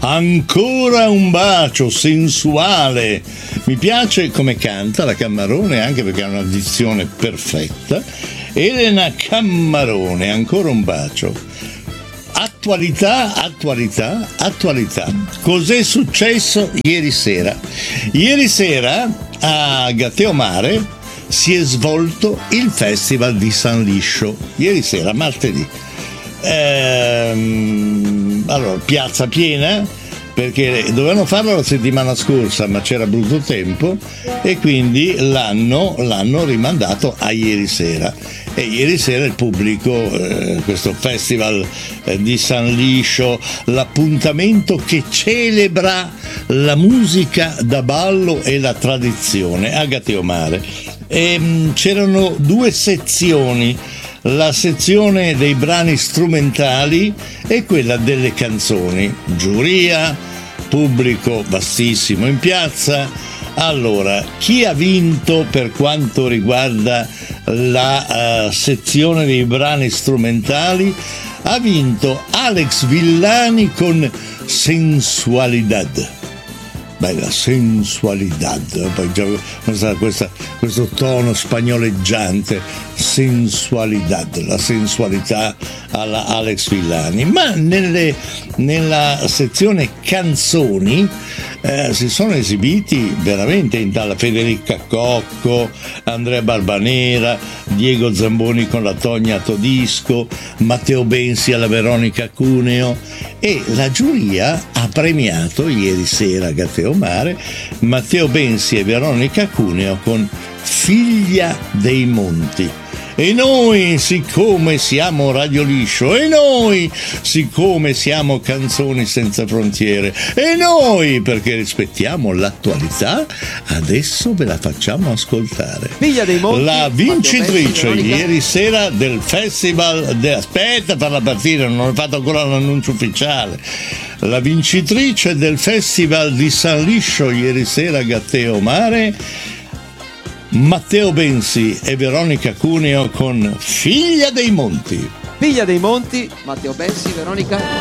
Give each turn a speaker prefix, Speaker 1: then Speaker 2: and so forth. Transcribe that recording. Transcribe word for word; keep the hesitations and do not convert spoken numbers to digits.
Speaker 1: Ancora un bacio sensuale. Mi piace come canta la Cammarone, anche perché ha una dizione perfetta. Elena Cammarone, Ancora un bacio. Attualità, attualità, attualità. Cos'è successo ieri sera? Ieri sera a Gatteo Mare si è svolto il Festival di San Liscio. Ieri sera, martedì. Ehm, allora, piazza piena, perché dovevano farlo la settimana scorsa, ma c'era brutto tempo e quindi l'hanno, l'hanno rimandato a ieri sera. E ieri sera il pubblico, eh, questo Festival eh, di San Liscio, l'appuntamento che celebra la musica da ballo e la tradizione a Gatteo Mare. E, mh, c'erano due sezioni, la sezione dei brani strumentali e quella delle canzoni. Giuria, pubblico vastissimo in piazza. Allora, chi ha vinto per quanto riguarda la uh, sezione dei brani strumentali? Ha vinto Alex Villani con Sensualidad. Bella sensualidad, questa, questo tono spagnoleggiante, sensualidad, la sensualità alla Alex Villani. Ma nelle, nella sezione canzoni eh, si sono esibiti veramente in talla Federica Cocco, Andrea Barbanera, Diego Zamboni con la Togna Todisco, Matteo Bensi alla Veronica Cuneo, e la giuria ha premiato ieri sera a Gatteo Mare Matteo Bensi e Veronica Cuneo con Figlia dei Monti. E noi, siccome siamo Radio Liscio, e noi, siccome siamo Canzoni Senza Frontiere, e noi, perché rispettiamo l'attualità, adesso ve la facciamo ascoltare.
Speaker 2: Figlia dei Monti,
Speaker 1: la vincitrice
Speaker 2: Bensi,
Speaker 1: ieri sera del Festival de... aspetta, farla partire, non ho fatto ancora l'annuncio ufficiale. La vincitrice del Festival di San Liscio ieri sera a Gatteo Mare, Matteo Bensi e Veronica Cuneo con Figlia dei Monti.
Speaker 2: Figlia dei Monti, Matteo Bensi, Veronica